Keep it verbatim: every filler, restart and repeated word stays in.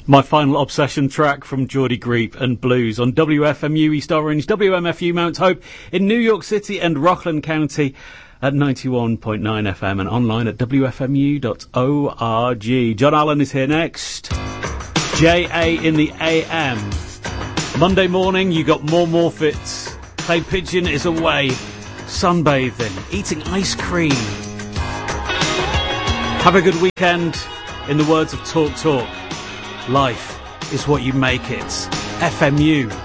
My final obsession track from Geordie Greep and Blues on W F M U East Orange, W M F U Mount Hope in New York City and Rockland County at ninety-one point nine F M and online at w f m u dot org. John Allen is here next. J A in the A M. Monday morning, you got more Morfits. Clay Pigeon is away, sunbathing, eating ice cream. Have a good weekend. In the words of Talk Talk, life is what you make it. F M U.